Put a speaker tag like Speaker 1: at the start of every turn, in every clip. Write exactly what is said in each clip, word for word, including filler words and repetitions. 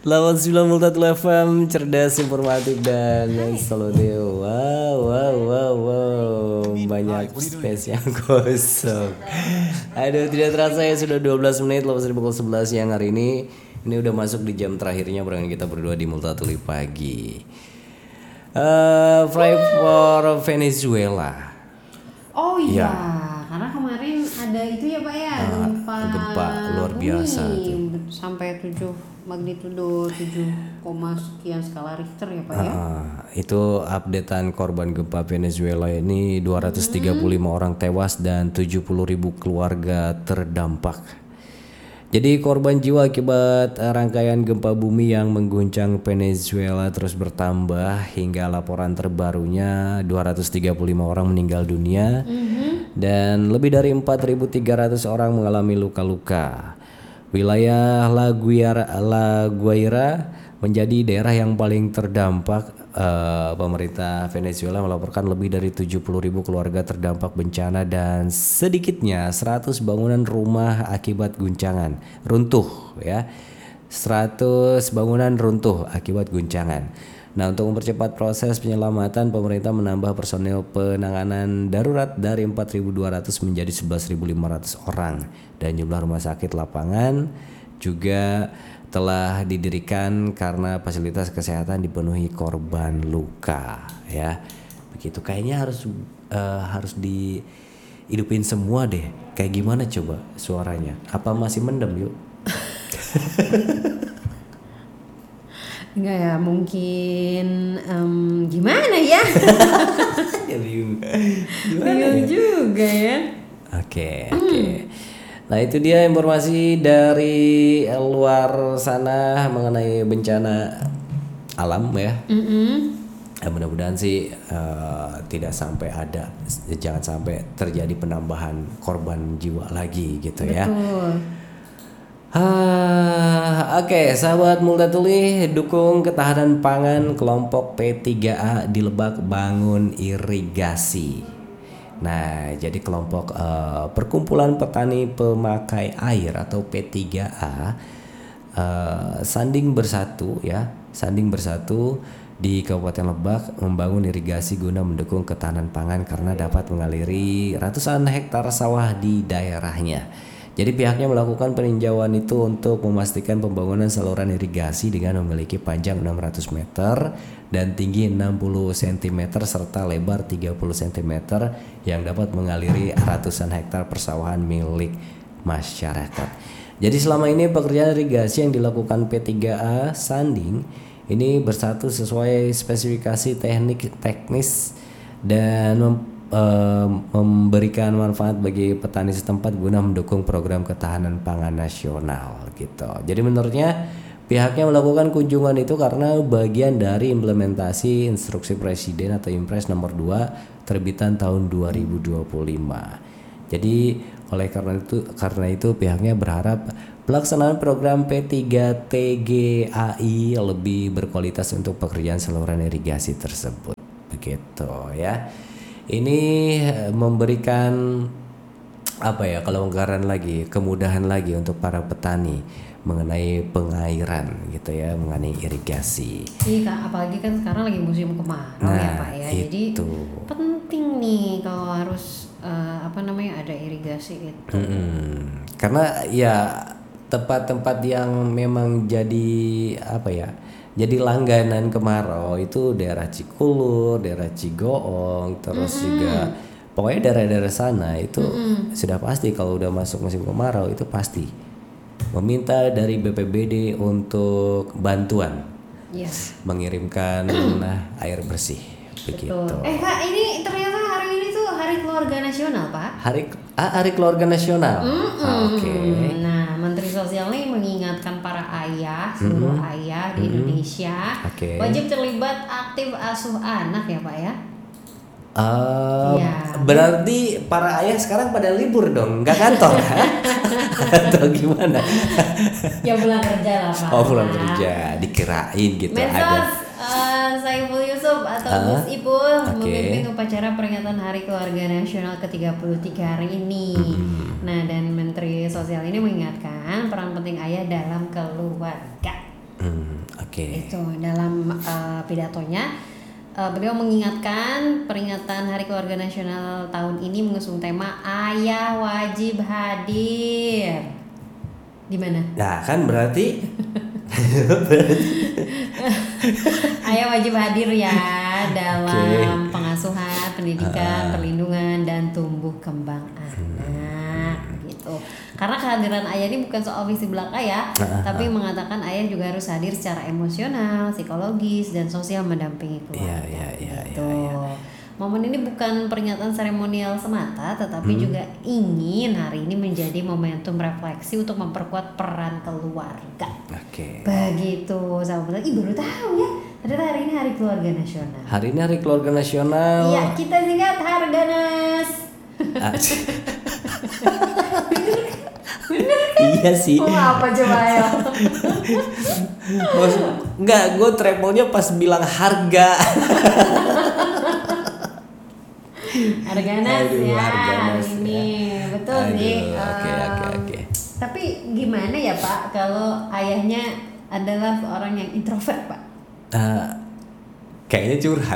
Speaker 1: delapan puluh sembilan Multatul F M, cerdas, informatif, dan solutif. Wow, wow, wow, wow. Banyak space yang kosong. Aduh, tidak terasa ya sudah dua belas menit lepas dari pukul sebelas siang hari ini. Ini udah masuk di jam terakhirnya barengan kita berdua di Multatuli pagi. Uh, Fly for Venezuela.
Speaker 2: Oh iya,
Speaker 1: Ya.
Speaker 2: karena kemarin ada itu ya Pak ya,
Speaker 1: Ah,
Speaker 2: gempa,
Speaker 1: gempa luar
Speaker 2: bumi
Speaker 1: biasa tuh.
Speaker 2: sampai tujuh magnitudo tujuh koma sekian skala Richter ya Pak ya.
Speaker 1: Ah, itu updatean korban gempa Venezuela ini dua ratus tiga puluh lima orang tewas dan tujuh puluh ribu keluarga terdampak. Jadi korban jiwa akibat eh, rangkaian gempa bumi yang mengguncang Venezuela terus bertambah hingga laporan terbarunya dua ratus tiga puluh lima orang meninggal dunia dan lebih dari empat ribu tiga ratus orang mengalami luka-luka. Wilayah La Guaira, La Guaira menjadi daerah yang paling terdampak. Eh, pemerintah Venezuela melaporkan lebih dari tujuh puluh ribu keluarga terdampak bencana dan sedikitnya seratus bangunan rumah akibat guncangan runtuh ya. seratus bangunan runtuh akibat guncangan. Nah, untuk mempercepat proses penyelamatan, pemerintah menambah personel penanganan darurat dari empat ribu dua ratus menjadi sebelas ribu lima ratus orang dan jumlah rumah sakit lapangan juga telah didirikan karena fasilitas kesehatan dipenuhi korban luka ya. Begitu kayaknya harus uh, harus dihidupin semua deh. Kayak gimana coba suaranya? Apa masih mendem yuk?
Speaker 2: Enggak ya, mungkin em, gimana ya?
Speaker 1: Ya, bingung.
Speaker 2: Bingung juga ya.
Speaker 1: Oke, oke. Nah, itu dia informasi dari luar sana mengenai bencana alam ya.
Speaker 2: Mm-mm.
Speaker 1: Ya, mudah-mudahan sih eh, tidak sampai ada, jangan sampai terjadi penambahan korban jiwa lagi gitu ya.
Speaker 2: Betul.
Speaker 1: Ah, oke, sahabat Multatuli, dukung ketahanan pangan kelompok P tiga A di Lebak bangun irigasi. Nah, jadi kelompok eh, Perkumpulan Petani Pemakai Air atau P tiga A eh, sanding bersatu ya, sanding bersatu di Kabupaten Lebak membangun irigasi guna mendukung ketahanan pangan karena dapat mengaliri ratusan hektar sawah di daerahnya. Jadi pihaknya melakukan peninjauan itu untuk memastikan pembangunan saluran irigasi dengan memiliki panjang enam ratus meter dan tinggi enam puluh sentimeter serta lebar tiga puluh sentimeter yang dapat mengaliri ratusan hektar persawahan milik masyarakat. Jadi selama ini pekerjaan irigasi yang dilakukan P tiga A Sanding ini bersatu sesuai spesifikasi teknik teknis dan mem- eh, memberikan manfaat bagi petani setempat guna mendukung program ketahanan pangan nasional gitu. Jadi menurutnya pihaknya melakukan kunjungan itu karena bagian dari implementasi instruksi presiden atau Impres nomor dua terbitan tahun dua ribu dua puluh lima. Jadi oleh karena itu karena itu pihaknya berharap pelaksanaan program P tiga T G A I lebih berkualitas untuk pekerjaan saluran irigasi tersebut. Begitu ya. Ini memberikan apa ya, kalau kelonggaran lagi, kemudahan lagi untuk para petani mengenai pengairan gitu ya, mengenai irigasi.
Speaker 2: Iya Kak, apalagi kan sekarang lagi musim kemarau
Speaker 1: Nah,
Speaker 2: ya Pak ya. Jadi
Speaker 1: itu.
Speaker 2: penting nih kalau harus eh, apa namanya ada irigasi itu.
Speaker 1: Mm-mm. Karena ya tempat-tempat yang memang jadi apa ya, jadi langganan kemarau itu daerah Cikulur, daerah Cigoong, terus juga pokoknya daerah-daerah sana itu sudah pasti kalau udah masuk musim kemarau itu pasti meminta dari B P B D untuk bantuan
Speaker 2: Yes.
Speaker 1: mengirimkan nah, air bersih begitu.
Speaker 2: Betul. Eh Kak, ini ternyata hari ini tuh Hari Keluarga Nasional Pak.
Speaker 1: Hari ah, Hari Keluarga Nasional. Ah, Oke.
Speaker 2: Nah, Menteri Sosial ini mengingatkan para ayah, seluruh ayah di Indonesia
Speaker 1: Oke.
Speaker 2: wajib terlibat aktif asuh anak ya Pak ya.
Speaker 1: Eh,
Speaker 2: Iya.
Speaker 1: Berarti para ayah sekarang pada libur dong, nggak kantor ha? Atau gimana?
Speaker 2: Ya pulang kerja lah Pak.
Speaker 1: Oh pulang kerja, dikirain gitu
Speaker 2: Mensos
Speaker 1: ada.
Speaker 2: eh, Saiful Yusuf atau
Speaker 1: Ah,
Speaker 2: Gus Ipul
Speaker 1: oke.
Speaker 2: memimpin upacara peringatan Hari Keluarga Nasional ke tiga puluh tiga hari ini. Nah, dan Menteri Sosial ini mengingatkan peran penting ayah dalam keluarga.
Speaker 1: Hmm, oke.
Speaker 2: Itu dalam uh, pidatonya uh, beliau mengingatkan peringatan Hari Keluarga Nasional tahun ini mengusung tema Ayah Wajib Hadir. Di mana?
Speaker 1: Nah, kan berarti
Speaker 2: Ayah wajib hadir ya dalam
Speaker 1: okay.
Speaker 2: pengasuhan, pendidikan,
Speaker 1: uh,
Speaker 2: perlindungan dan tumbuh kembang anak hmm. gitu. Karena kehadiran ayah ini bukan soal visi belaka ya, uh, uh,
Speaker 1: uh.
Speaker 2: tapi mengatakan ayah juga harus hadir secara emosional, psikologis dan sosial mendampingi keluarga.
Speaker 1: Iya, iya, iya,
Speaker 2: gitu.
Speaker 1: iya, iya.
Speaker 2: Momen ini bukan peringatan seremonial semata, tetapi hmm. juga ingin hari ini menjadi momentum refleksi untuk memperkuat peran keluarga.
Speaker 1: Oke. Okay.
Speaker 2: Begitu, sahabat. Ih, baru tahu ya. Ternyata hari ini Hari Keluarga Nasional.
Speaker 1: Hari ini Hari Keluarga Nasional.
Speaker 2: Iya, kita singkat Harganas.
Speaker 1: Iya sih.
Speaker 2: Oh, apa coba ya?
Speaker 1: Bos, enggak, gue treble-nya pas bilang harga.
Speaker 2: Harganas
Speaker 1: Aduh,
Speaker 2: ya
Speaker 1: Harganas
Speaker 2: hari ini.
Speaker 1: Ya.
Speaker 2: Betul
Speaker 1: Aduh,
Speaker 2: sih.
Speaker 1: Oke,
Speaker 2: um,
Speaker 1: oke, oke.
Speaker 2: Tapi gimana ya Pak kalau ayahnya adalah seorang yang introvert, Pak?
Speaker 1: Uh, kayaknya curhat.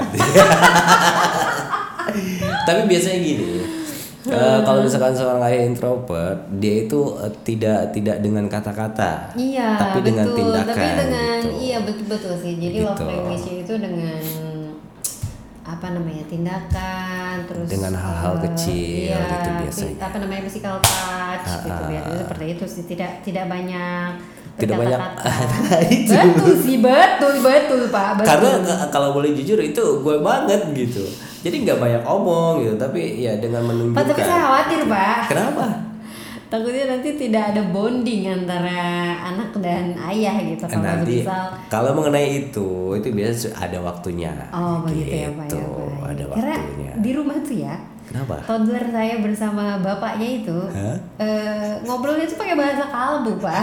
Speaker 1: Tapi biasanya gini. Uh, kalau misalkan seorang ayah introvert, dia itu uh, tidak tidak dengan kata-kata,
Speaker 2: iya,
Speaker 1: tapi
Speaker 2: betul.
Speaker 1: dengan tindakan.
Speaker 2: Tapi dengan
Speaker 1: gitu.
Speaker 2: iya betul-betul sih. Jadi
Speaker 1: gitu.
Speaker 2: love language itu dengan apa namanya tindakan, terus
Speaker 1: dengan hal-hal
Speaker 2: uh,
Speaker 1: kecil
Speaker 2: iya,
Speaker 1: gitu biasanya.
Speaker 2: Apa namanya physical touch
Speaker 1: uh,
Speaker 2: gitu biasanya seperti itu sih. Tidak tidak banyak.
Speaker 1: Tidak banyak.
Speaker 2: Itu. Betul sih, betul betul Pak. Betul.
Speaker 1: Karena kalau boleh jujur itu gue banget gitu. Jadi nggak banyak omong gitu, tapi ya dengan menunjukkan.
Speaker 2: Pak, tapi saya khawatir Pak.
Speaker 1: Kenapa?
Speaker 2: Takutnya nanti tidak ada bonding antara anak dan ayah gitu. Kalau
Speaker 1: nanti
Speaker 2: misal,
Speaker 1: kalau mengenai itu, itu biasa ada waktunya.
Speaker 2: Oh begitu
Speaker 1: gitu.
Speaker 2: ya Pak ya. Pak.
Speaker 1: Ada
Speaker 2: Karena
Speaker 1: waktunya.
Speaker 2: di rumah tuh ya.
Speaker 1: Kenapa?
Speaker 2: Toddler saya bersama bapaknya itu
Speaker 1: huh?
Speaker 2: uh, ngobrolnya tuh pakai bahasa kalbu Pak.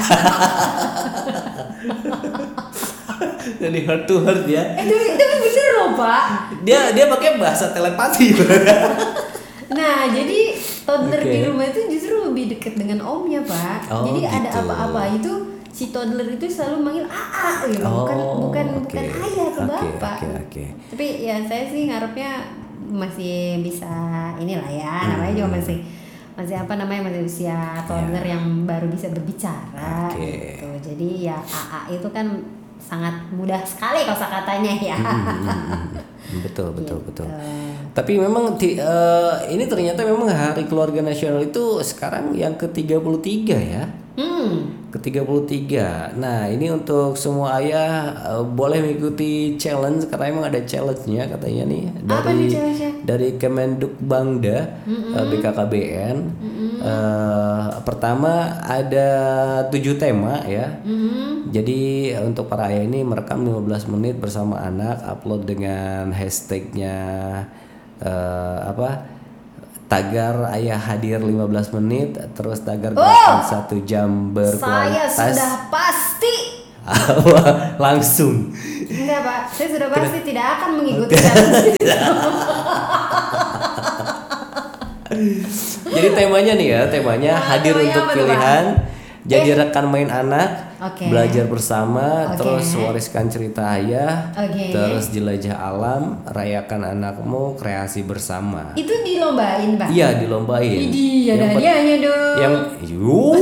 Speaker 1: Jadi heart to heart ya.
Speaker 2: Eh tapi, tapi bener loh Pak.
Speaker 1: Dia dia pakai bahasa telepati.
Speaker 2: Nah jadi toddler
Speaker 1: okay.
Speaker 2: di rumah itu justru lebih dekat dengan omnya Pak.
Speaker 1: Oh,
Speaker 2: jadi
Speaker 1: gitu.
Speaker 2: ada apa-apa itu si toddler itu selalu manggil aa gitu,
Speaker 1: oh,
Speaker 2: bukan bukan
Speaker 1: okay.
Speaker 2: bukan ayah atau
Speaker 1: okay,
Speaker 2: bapak.
Speaker 1: Okay, okay.
Speaker 2: Tapi ya saya sih ngarepnya masih bisa inilah ya, hmm. namanya juga masih masih apa namanya masih usia toddler yeah. yang baru bisa berbicara
Speaker 1: okay.
Speaker 2: gitu. Jadi ya aa itu kan sangat mudah sekali kosakatanya ya.
Speaker 1: Hmm, betul betul
Speaker 2: gitu.
Speaker 1: betul. Tapi memang di, uh, ini ternyata memang Hari Keluarga Nasional itu sekarang yang ke tiga puluh tiga ya.
Speaker 2: Hmm.
Speaker 1: ke tiga puluh tiga. Nah, ini untuk semua ayah uh, boleh mengikuti challenge karena emang ada challenge-nya katanya nih dari
Speaker 2: Apa nih challenge-nya?
Speaker 1: dari Kemendikbangda
Speaker 2: Mm-hmm.
Speaker 1: uh, B K K B N.
Speaker 2: Mm-hmm.
Speaker 1: Uh, pertama ada tujuh tema ya.
Speaker 2: Mm-hmm.
Speaker 1: Jadi untuk para ayah ini merekam lima belas menit bersama anak, upload dengan hashtagnya uh, apa? Tagar ayah hadir lima belas menit, terus tagar gerakan satu oh, jam berkualitas.
Speaker 2: Saya sudah pasti.
Speaker 1: Langsung.
Speaker 2: Enggak Pak, saya sudah pasti Kena, tidak akan mengikuti challenge itu.
Speaker 1: Jadi temanya nih ya, temanya nah, hadir temanya untuk pilihan. Jadi eh. rekan main anak, okay. belajar bersama, okay. terus wariskan cerita ayah, okay. terus jelajah alam, rayakan anakmu, kreasi bersama.
Speaker 2: Itu dilombain Pak?
Speaker 1: Iya dilombain.
Speaker 2: Idi, ada hadiahnya dong.
Speaker 1: Yang, yuh,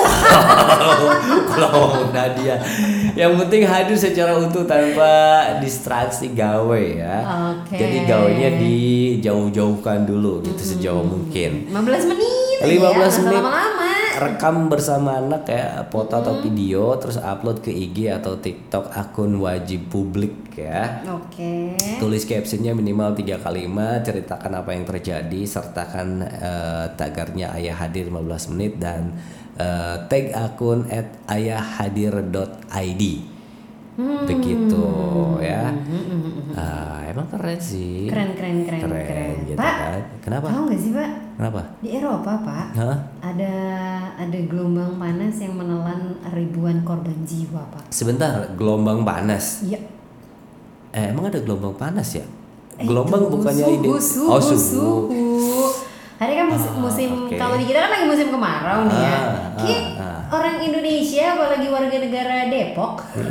Speaker 1: kalau Nadia, yang penting hadir secara utuh tanpa distraksi gawe ya. Okay. Jadi gawenya dijauh-jauhkan dulu gitu hmm. sejauh mungkin.
Speaker 2: lima belas menit.
Speaker 1: lima belas
Speaker 2: ya,
Speaker 1: menit.
Speaker 2: Lama-lama.
Speaker 1: Rekam bersama anak ya, foto hmm. atau video, terus upload ke I G atau TikTok akun wajib publik ya.
Speaker 2: Oke. Okay.
Speaker 1: Tulis captionnya minimal tiga kalimat, ceritakan apa yang terjadi, sertakan uh, tagarnya ayah hadir lima belas menit dan uh, tag akun at ayahhadir dot i d. Hmm. Begitu ya. Uh, emang keren sih.
Speaker 2: Keren keren keren keren.
Speaker 1: keren gitu
Speaker 2: Pak,
Speaker 1: kan. Kenapa?
Speaker 2: Tahu nggak sih Pak?
Speaker 1: Kenapa?
Speaker 2: Di Eropa Pak,
Speaker 1: huh?
Speaker 2: ada ada gelombang panas yang menelan ribuan korban jiwa Pak.
Speaker 1: Sebentar, gelombang panas.
Speaker 2: Iya.
Speaker 1: Eh, emang ada gelombang panas ya? Gelombang
Speaker 2: eh,
Speaker 1: bukannya
Speaker 2: suhu,
Speaker 1: ide.
Speaker 2: Suhu,
Speaker 1: oh suhu.
Speaker 2: suhu. Hari kan musim,
Speaker 1: Ah,
Speaker 2: musim
Speaker 1: oke.
Speaker 2: kalau di kita kan lagi musim kemarau nih ya.
Speaker 1: Ah,
Speaker 2: Ki,
Speaker 1: ah, ah.
Speaker 2: orang Indonesia apalagi warga negara Depok.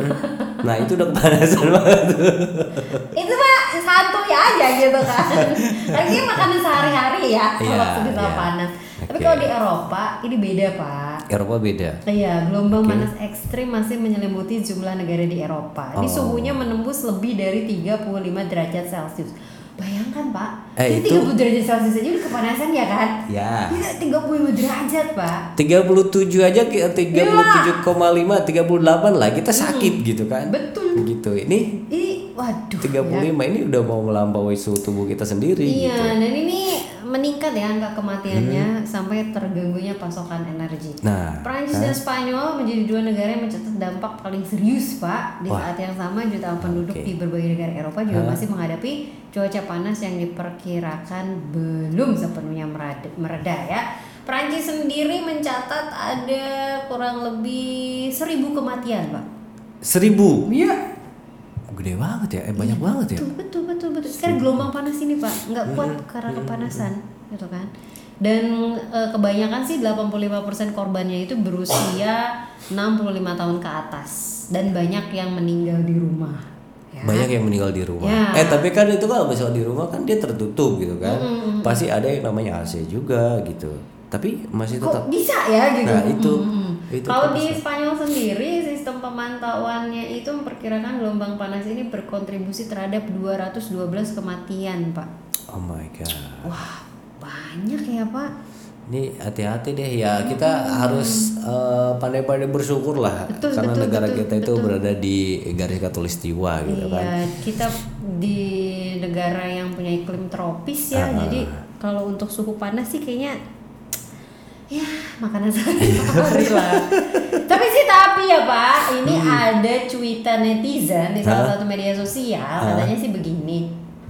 Speaker 1: Nah itu udah kepanasan banget tuh.
Speaker 2: Itu mah santuy aja gitu kan. Lagi makanan sehari-hari ya
Speaker 1: Iya,
Speaker 2: waktu kita
Speaker 1: iya.
Speaker 2: panas. Tapi
Speaker 1: Oke.
Speaker 2: kalau di Eropa ini beda Pak.
Speaker 1: Eropa beda.
Speaker 2: Iya, gelombang
Speaker 1: Oke.
Speaker 2: panas ekstrim masih menyelimuti jumlah negara di Eropa. Ini
Speaker 1: Oh.
Speaker 2: suhunya menembus lebih dari tiga puluh lima derajat Celcius. Bayangkan Pak,
Speaker 1: Eh,
Speaker 2: jadi
Speaker 1: itu-
Speaker 2: tiga puluh derajat Celcius aja udah kepanasan ya kan?
Speaker 1: Ya.
Speaker 2: Iya, tiga puluh lima derajat Pak.
Speaker 1: tiga puluh tujuh aja ki- tiga puluh tujuh koma lima, tiga puluh delapan lah kita sakit gitu kan.
Speaker 2: Betul.
Speaker 1: Gitu. Ini
Speaker 2: Ini waduh.
Speaker 1: tiga puluh lima ini udah mau melampaui suhu tubuh kita sendiri
Speaker 2: Iya,
Speaker 1: gitu.
Speaker 2: dan ini meningkat ya angka kematiannya sampai terganggunya pasokan energi.
Speaker 1: Nah,
Speaker 2: Prancis dan Spanyol menjadi dua negara yang mencatat dampak paling serius Pak. Di
Speaker 1: Wah.
Speaker 2: saat yang sama jutaan penduduk
Speaker 1: Oke.
Speaker 2: di berbagai negara Eropa juga
Speaker 1: Hah?
Speaker 2: masih menghadapi cuaca panas yang diperkirakan belum sepenuhnya mereda, mereda ya. Prancis sendiri mencatat ada kurang lebih seribu kematian Pak.
Speaker 1: seribu.
Speaker 2: Iya.
Speaker 1: Gede banget ya, eh banyak banget ya.
Speaker 2: Betul, betul, betul, betul. Sekarang gelombang panas ini Pak, nggak kuat karena kepanasan, gitu kan. Dan e, kebanyakan sih delapan puluh lima persen korbannya itu berusia enam puluh lima tahun ke atas. Dan banyak yang meninggal di rumah. Ya.
Speaker 1: Banyak yang meninggal di rumah.
Speaker 2: Ya.
Speaker 1: Eh tapi kan itu kalau misalnya di rumah kan dia tertutup gitu kan.
Speaker 2: Mm-mm.
Speaker 1: Pasti ada yang namanya A C juga gitu. Tapi masih tetap.
Speaker 2: Kok bisa ya gitu?
Speaker 1: Nah, itu-
Speaker 2: Mm-mm.
Speaker 1: itu
Speaker 2: Kalau
Speaker 1: kok
Speaker 2: di
Speaker 1: bisa.
Speaker 2: Spanyol sendiri sistem pemantauannya itu memperkirakan gelombang panas ini berkontribusi terhadap dua ratus dua belas kematian, Pak.
Speaker 1: Oh my god.
Speaker 2: Wah, banyak ya, Pak.
Speaker 1: Ini hati-hati deh ya, kita harus eh, pandai-pandai bersyukur lah.
Speaker 2: Betul,
Speaker 1: karena
Speaker 2: betul,
Speaker 1: negara
Speaker 2: betul,
Speaker 1: kita itu
Speaker 2: betul.
Speaker 1: berada di garis khatulistiwa gitu kan.
Speaker 2: Iya, kita di negara yang punya iklim tropis ya,
Speaker 1: Ah.
Speaker 2: jadi kalau untuk suhu panas sih kayaknya ya makanan sehari-hari lah. Tapi sih tapi ya Pak, ini ada cuitan netizen di salah
Speaker 1: Ah.
Speaker 2: satu media sosial,
Speaker 1: Ah.
Speaker 2: katanya sih begini.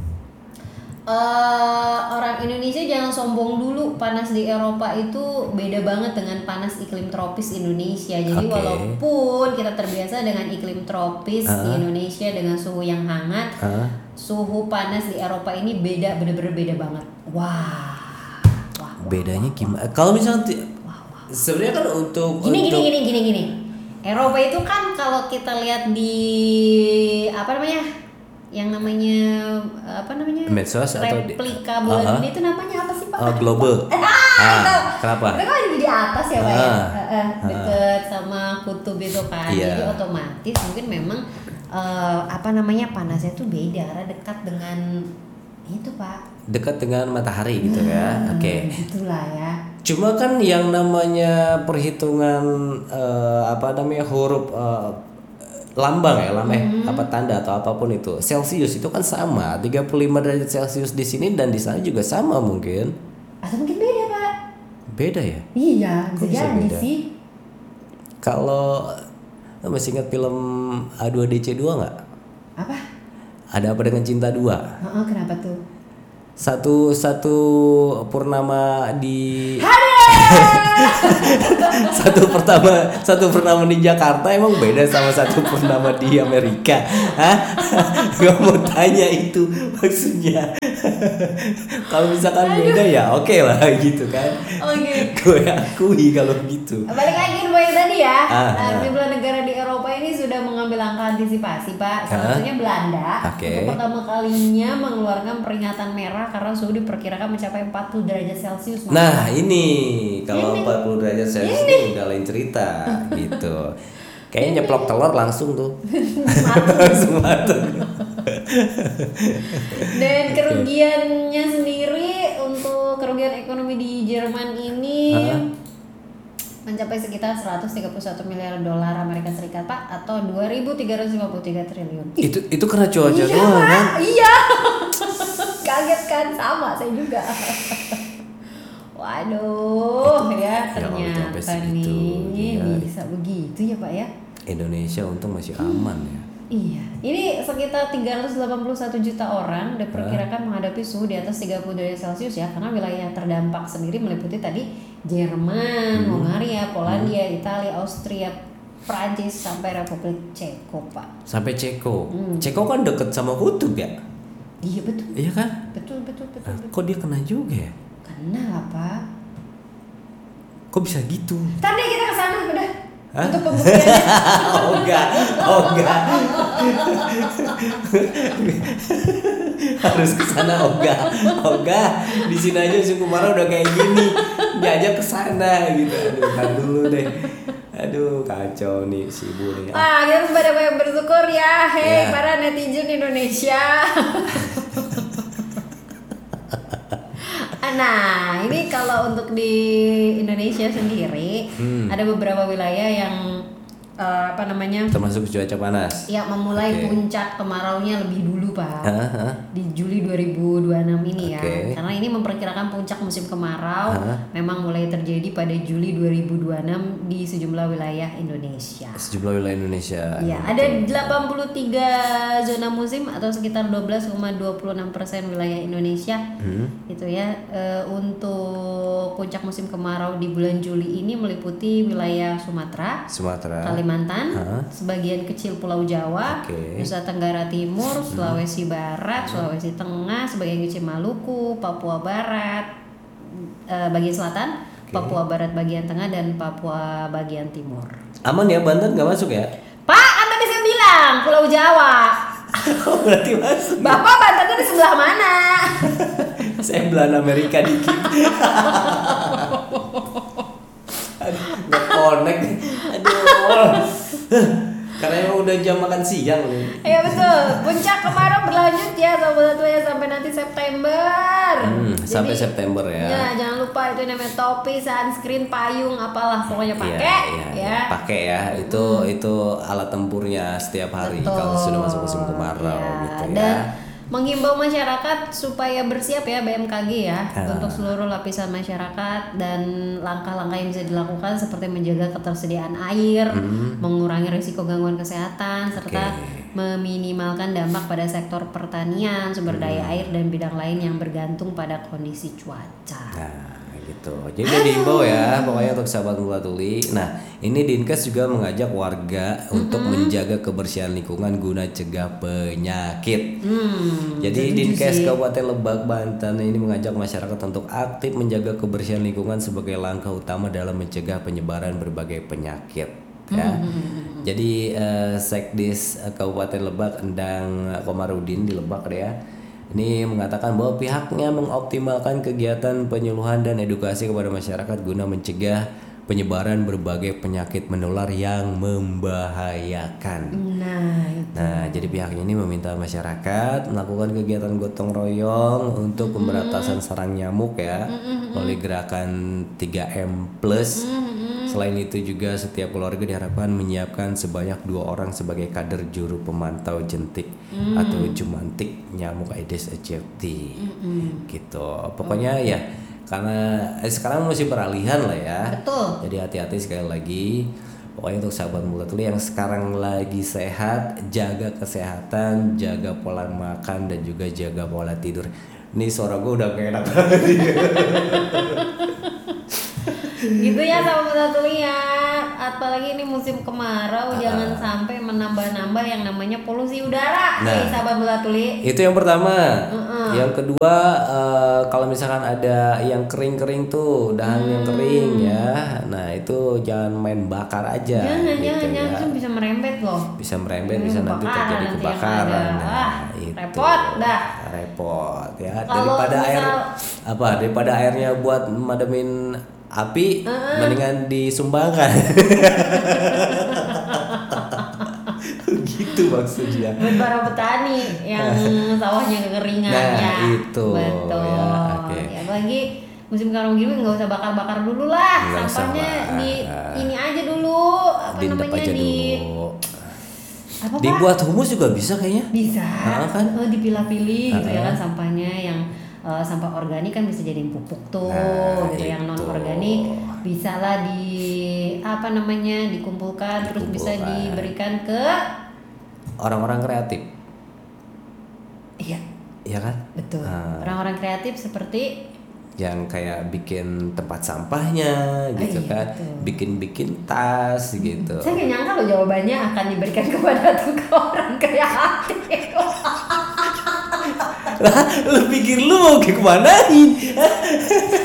Speaker 2: Eh, orang Indonesia jangan sombong dulu, panas di Eropa itu beda banget dengan panas iklim tropis Indonesia. Jadi
Speaker 1: Oke.
Speaker 2: walaupun kita terbiasa dengan iklim tropis di
Speaker 1: Ah.
Speaker 2: Indonesia dengan suhu yang hangat,
Speaker 1: Hah?
Speaker 2: suhu panas di Eropa ini beda, bener-bener beda banget. Wah, wah.
Speaker 1: Bedanya gimana? Kalau misalnya ti- sebenarnya kan untuk
Speaker 2: Gini
Speaker 1: untuk
Speaker 2: gini gini gini gini. Eropa itu kan kalau kita lihat di apa namanya? Yang namanya apa namanya?
Speaker 1: Medsos atau di-
Speaker 2: replika bulan
Speaker 1: Ah, ah.
Speaker 2: ini itu namanya apa sih Pak?
Speaker 1: Oh, global.
Speaker 2: Ah,
Speaker 1: Ah,
Speaker 2: itu.
Speaker 1: kenapa?
Speaker 2: Itu kan di atas ya Pak ya,
Speaker 1: Ah,
Speaker 2: Eh, eh, deket sama kutub itu kan.
Speaker 1: Iya.
Speaker 2: Jadi otomatis mungkin memang eh, apa namanya panasnya tuh beda karena dekat dengan itu Pak.
Speaker 1: dekat dengan matahari gitu ya.
Speaker 2: Hmm,
Speaker 1: Oke.
Speaker 2: Gitulah ya.
Speaker 1: Cuma kan yang namanya perhitungan eh, apa namanya huruf eh, lambang ya, lambang
Speaker 2: Hmm.
Speaker 1: apa tanda atau apapun itu. Celcius itu kan sama, tiga puluh lima derajat Celcius di sini dan di sana juga sama mungkin.
Speaker 2: Atau mungkin beda Pak.
Speaker 1: Beda ya?
Speaker 2: Iya,
Speaker 1: Kok
Speaker 2: bisa
Speaker 1: bisa
Speaker 2: jadi
Speaker 1: beda?
Speaker 2: sih.
Speaker 1: Kalau lo masih ingat film A dua D C dua nggak?
Speaker 2: Apa?
Speaker 1: Ada apa dengan cinta dua?
Speaker 2: Heeh, kenapa tuh?
Speaker 1: Satu satu purnama di satu pertama satu purnama di Jakarta emang beda sama satu purnama di Amerika. Hah? Gak mau tanya itu maksudnya. Kalau misalkan beda ya oke lah gitu kan.
Speaker 2: Oke.
Speaker 1: Gue akui kalau gitu.
Speaker 2: Balik lagi ke poin tadi ya.
Speaker 1: Ah,
Speaker 2: Nah,
Speaker 1: ah.
Speaker 2: sejumlah negara di Eropa ini sudah mengambil langkah antisipasi, Pak. Salah
Speaker 1: Ah.
Speaker 2: satunya Belanda.
Speaker 1: Oke.
Speaker 2: Untuk pertama kalinya mengeluarkan peringatan merah karena suhu diperkirakan mencapai empat puluh derajat Celcius. Mas.
Speaker 1: Nah ini kalau
Speaker 2: Ini.
Speaker 1: empat puluh derajat Celcius ini udah lain cerita gitu. Kayaknya nyeplok telur langsung tuh. Langsung mateng.
Speaker 2: Dan kerugiannya sendiri untuk kerugian ekonomi di Jerman ini
Speaker 1: Hah?
Speaker 2: mencapai sekitar seratus tiga puluh satu miliar dolar Amerika Serikat, Pak, atau dua ribu tiga ratus lima puluh tiga triliun.
Speaker 1: Itu itu karena cuaca
Speaker 2: Iya,
Speaker 1: doang
Speaker 2: Pak.
Speaker 1: kan?
Speaker 2: Iya. Kaget kan, sama saya juga. Waduh, ya
Speaker 1: ya kalau
Speaker 2: ternyata
Speaker 1: sampai segitu,
Speaker 2: nih
Speaker 1: iya.
Speaker 2: bisa begitu ya Pak ya.
Speaker 1: Indonesia untung masih aman ya.
Speaker 2: Iya, ini sekitar tiga ratus delapan puluh satu juta orang diperkirakan menghadapi suhu di atas tiga puluh derajat Celcius ya, karena wilayah yang terdampak sendiri meliputi tadi Jerman, Hungaria, Polandia, Italia, Austria, Prancis sampai Republik Ceko, Pak.
Speaker 1: Sampai Ceko.
Speaker 2: Hmm.
Speaker 1: Ceko kan deket sama kutub ya?
Speaker 2: Iya betul,
Speaker 1: Iya kan?
Speaker 2: betul, betul, betul.
Speaker 1: Nah,
Speaker 2: betul.
Speaker 1: kok dia kena juga ya?
Speaker 2: Kenapa?
Speaker 1: Kok bisa gitu?
Speaker 2: Ntar deh kita kesana udah.
Speaker 1: Hah?
Speaker 2: Untuk pembuktiannya.
Speaker 1: oh enggak, oh enggak. Harus ke sana oh enggak. Oh enggak. Di sini aja musim kemarau udah kayak gini. Diajak ke sana gitu. Aduh, kan dulu deh. Aduh, kacau nih si Bu nih.
Speaker 2: Ah, kita harus pada banyak bersyukur ya. Hei,
Speaker 1: Ya.
Speaker 2: para netizen Indonesia. Nah, ini kalau untuk di Indonesia sendiri
Speaker 1: Hmm.
Speaker 2: ada beberapa wilayah yang eh, apa namanya?
Speaker 1: Termasuk cuaca panas.
Speaker 2: Ya memulai
Speaker 1: Oke.
Speaker 2: puncak kemaraunya lebih dulu, Pak.
Speaker 1: Hah, hah?
Speaker 2: Di Juli dua ribu dua puluh enam ini ya.
Speaker 1: Oke.
Speaker 2: Karena ini memperkirakan puncak musim kemarau
Speaker 1: Hah?
Speaker 2: memang mulai terjadi pada Juli dua ribu dua puluh enam di sejumlah wilayah Indonesia.
Speaker 1: Sejumlah wilayah Indonesia.
Speaker 2: Ya, ada delapan puluh tiga zona musim atau sekitar dua belas koma dua puluh enam persen wilayah Indonesia.
Speaker 1: Hmm.
Speaker 2: Gitu ya. E, untuk puncak musim kemarau di bulan Juli ini meliputi wilayah Sumatera,
Speaker 1: Sumatera.
Speaker 2: Kalimantan,
Speaker 1: Hah?
Speaker 2: sebagian kecil Pulau Jawa,
Speaker 1: Oke.
Speaker 2: Nusa Tenggara Timur, Sulawesi Barat, Sulawesi Tengah, sebagian kecil Maluku, Papua Barat, eh, bagian selatan,
Speaker 1: Oke.
Speaker 2: Papua Barat bagian tengah dan Papua bagian timur.
Speaker 1: Aman ya, Banten nggak masuk ya?
Speaker 2: Pak, kan tadi saya bilang Pulau Jawa.
Speaker 1: Oh, berarti masuk.
Speaker 2: Bapak Bantennya di sebelah mana?
Speaker 1: Saya belahan Amerika dikit. Aduh, nggak connect. Aduh. Karena emang udah jam makan siang nih.
Speaker 2: Iya betul. Puncak kemarau berlanjut ya sahabat ya sampai nanti September.
Speaker 1: Hmm, sampai
Speaker 2: Jadi,
Speaker 1: September ya.
Speaker 2: Ya, jangan lupa itu namanya topi, sunscreen, payung, apalah pokoknya pakai
Speaker 1: Iya, iya,
Speaker 2: ya.
Speaker 1: pakai ya. Itu itu alat tempurnya setiap hari
Speaker 2: Betul.
Speaker 1: kalau sudah masuk musim kemarau
Speaker 2: Ya,
Speaker 1: gitu ya.
Speaker 2: Dan menghimbau masyarakat supaya bersiap ya B M K G ya
Speaker 1: Ah.
Speaker 2: untuk seluruh lapisan masyarakat dan langkah-langkah yang bisa dilakukan seperti menjaga ketersediaan air,
Speaker 1: Hmm.
Speaker 2: mengurangi risiko gangguan kesehatan serta
Speaker 1: Oke.
Speaker 2: meminimalkan dampak pada sektor pertanian, sumber
Speaker 1: Hmm.
Speaker 2: daya air dan bidang lain yang bergantung pada kondisi cuaca.
Speaker 1: Nah, gitu. Jadi udah diimbau ya, pokoknya untuk sahabat Mula Tuli. Nah, ini Dinkes juga mengajak warga untuk menjaga kebersihan lingkungan guna cegah penyakit.
Speaker 2: Hmm,
Speaker 1: Jadi
Speaker 2: setuju
Speaker 1: Dinkes
Speaker 2: sih.
Speaker 1: Kabupaten Lebak Banten ini mengajak masyarakat untuk aktif menjaga kebersihan lingkungan sebagai langkah utama dalam mencegah penyebaran berbagai penyakit. Ya. Jadi eh, Sekdis eh, Kabupaten Lebak Endang Komarudin di Lebak ya. Ini mengatakan bahwa pihaknya mengoptimalkan kegiatan penyuluhan dan edukasi kepada masyarakat guna mencegah penyebaran berbagai penyakit menular yang membahayakan.
Speaker 2: Nah, itu.
Speaker 1: Nah, jadi pihaknya ini meminta masyarakat melakukan kegiatan gotong royong untuk pemberantasan sarang nyamuk ya, melalui gerakan tiga M plus. Selain itu juga setiap keluarga diharapkan menyiapkan sebanyak dua orang sebagai kader juru pemantau jentik atau jumantik nyamuk Aedes aegypti. Gitu. Pokoknya ya karena eh, sekarang musim peralihan lah ya.
Speaker 2: Betul.
Speaker 1: Jadi hati-hati sekali lagi. Pokoknya untuk sahabat Mula Tuli yang sekarang lagi sehat, jaga kesehatan, jaga pola makan dan juga jaga pola tidur. Nih suara gue udah kayak enak banget.
Speaker 2: Gitu ya sahabat Mula Tuli ya. Apalagi ini musim kemarau, jangan sampai menambah-nambah yang namanya polusi udara.
Speaker 1: Nah.
Speaker 2: Nih sahabat Mula Tuli.
Speaker 1: Itu yang pertama. Yang kedua eh, kalau misalkan ada yang kering-kering tuh, dahan yang kering ya. Nah, itu jangan main bakar aja
Speaker 2: Jangan,
Speaker 1: gitu
Speaker 2: jangan, jangan,
Speaker 1: ya.
Speaker 2: itu bisa merembet loh.
Speaker 1: Bisa merembet,
Speaker 2: Hmm,
Speaker 1: bisa nanti
Speaker 2: kebakaran
Speaker 1: terjadi
Speaker 2: nanti yang
Speaker 1: kebakaran.
Speaker 2: ada.
Speaker 1: Nah,
Speaker 2: Ah,
Speaker 1: itu.
Speaker 2: repot dah.
Speaker 1: Repot ya.
Speaker 2: Kalau
Speaker 1: Daripada air
Speaker 2: misal-
Speaker 1: apa? Daripada airnya buat mademin api, mendingan disumbangkan. Gitu maksudnya.
Speaker 2: Buat para petani yang sawahnya kekeringan
Speaker 1: Nah,
Speaker 2: ya.
Speaker 1: itu,
Speaker 2: Betul.
Speaker 1: ya, oke.
Speaker 2: Ya, apalagi musim kemarau gini nggak usah bakar-bakar dulu lah.
Speaker 1: Nggak usah
Speaker 2: Sampahnya
Speaker 1: lah.
Speaker 2: di ini aja dulu. Apa
Speaker 1: Diendap
Speaker 2: namanya
Speaker 1: aja
Speaker 2: di
Speaker 1: dulu.
Speaker 2: apa Pak?
Speaker 1: Dibuat humus juga bisa kayaknya.
Speaker 2: Bisa.
Speaker 1: Ah, kan?
Speaker 2: Eh, dipilah-pilih gitu ya
Speaker 1: Ah,
Speaker 2: kan sampahnya yang eh, sampah organik kan bisa jadi pupuk tuh
Speaker 1: Nah,
Speaker 2: gitu. Yang
Speaker 1: itu.
Speaker 2: non organik bisa lah di apa namanya dikumpulkan terus bisa
Speaker 1: Dikumpulkan.
Speaker 2: diberikan ke
Speaker 1: Orang-orang kreatif,
Speaker 2: iya
Speaker 1: ya kan?
Speaker 2: betul.
Speaker 1: Ah.
Speaker 2: Orang-orang kreatif seperti
Speaker 1: Yang kayak bikin tempat sampahnya gitu
Speaker 2: iya,
Speaker 1: kan,
Speaker 2: betul.
Speaker 1: bikin-bikin tas gitu.
Speaker 2: saya nggak nyangka loh jawabannya akan diberikan kepada tuh ke orang kreatif.
Speaker 1: Lah, lu pikir lu mau ke kemanain?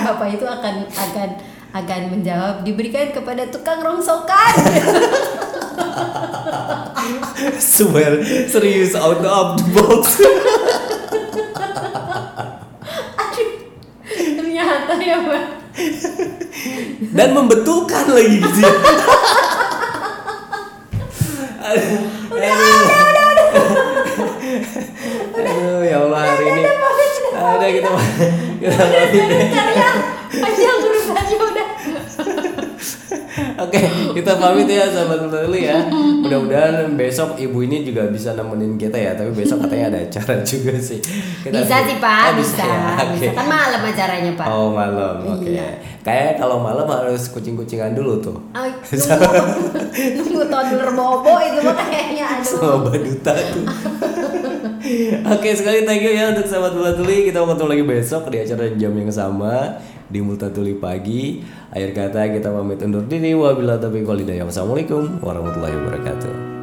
Speaker 2: bapak itu akan akan akan menjawab diberikan kepada tukang rongsokan.
Speaker 1: Swear, serius out of the box.
Speaker 2: Aduh, ternyata ya Pak.
Speaker 1: Dan membetulkan lagi gitu. Aduh, aduh. Aduh, ya Allah hari ini. Ada kita kita pamit deh.
Speaker 2: Karya panjang urusannya udah.
Speaker 1: Oke, kita pamit ya sahabat dulu ya. Mudah-mudahan besok ibu ini juga bisa nemenin kita ya. Tapi besok katanya ada acara juga sih. Kita
Speaker 2: Bisa sih Pak,
Speaker 1: oh,
Speaker 2: bisa.
Speaker 1: ya?
Speaker 2: Bisa.
Speaker 1: Oke.
Speaker 2: Kan malam acaranya Pak.
Speaker 1: Oh malam, oke.
Speaker 2: Iya.
Speaker 1: Kayak kalau malam harus kucing-kucingan dulu tuh.
Speaker 2: Ay, nunggu, nunggu toddler bobo itu mah kayaknya aduh.
Speaker 1: Sama baduta tuh. Oke sekali thank you ya untuk sahabat Multatuli. Kita ketemu lagi besok di acara jam yang sama di Multatuli pagi. Akhir kata kita pamit undur diri. Wabillahi taufiq wal hidayah. Wassalamualaikum warahmatullahi wabarakatuh.